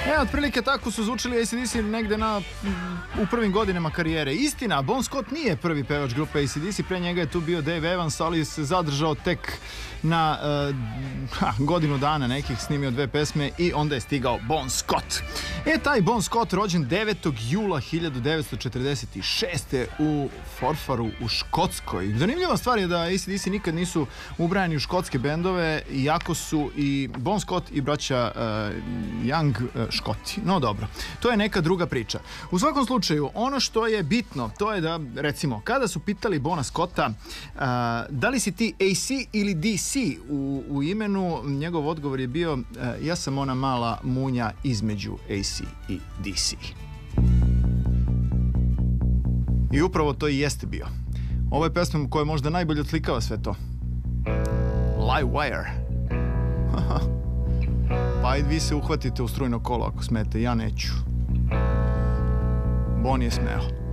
Otprilike tako su zvučili AC/DC negde u prvim godinama karijere. Istina, Bon Scott nije prvi pevač grupe AC/DC, pre njega je tu bio Dave Evans, ali se zadržao tek na godinu dana nekih, snimio 2 pesme i onda je stigao Bon Scott. Taj Bon Scott rođen 9. jula 1946. u Forfaru u Škotskoj. Zanimljiva stvar je da AC/DC nikad nisu ubrajani u škotske bendove, iako su i Bon Scott i braća Young Škoti. No dobro, to je neka druga priča. U svakom slučaju, ono što je bitno, to je da, recimo, kada su pitali Bona Scotta da li si ti AC ili DC u imenu, njegov odgovor je bio ja sam ona mala munja između AC i DC. I upravo to i jeste bio. Ovo je pesma koja možda najbolje odslikava sve to. Live Wire. Pa i vi se uhvatite u strujno kolo ako smete, ja neću. Bon je smeo.